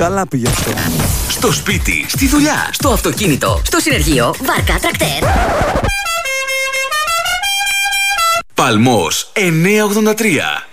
Καλά πήγε αυτό. Στο σπίτι, στη δουλειά, στο αυτοκίνητο, στο συνεργείο, βάρκα, τρακτέρ. Παλμός 983.